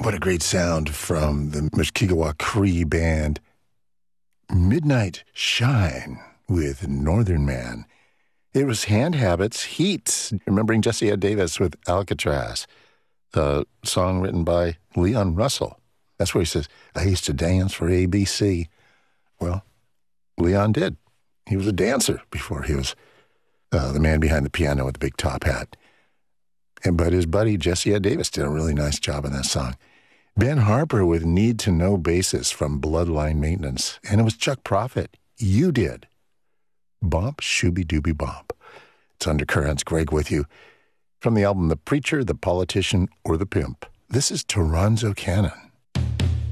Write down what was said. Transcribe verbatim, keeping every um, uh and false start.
What a great sound from the Mushkegowuk Cree Band. Midnight Shine with Northern Man. It was Hand Habits, Heat, remembering Jesse Ed Davis with Alcatraz, a song written by Leon Russell. That's where he says, I used to dance for A B C. Well, Leon did. He was a dancer before he was uh, the man behind the piano with the big top hat. And But his buddy Jesse Ed Davis did a really nice job on that song. Ben Harper with Need to Know Basis from Bloodline Maintenance. And it was Chuck Prophet. You did. Bump, shooby dooby bump. It's Undercurrents. Greg with you. From the album The Preacher, The Politician, or The Pimp. This is Toronzo Cannon.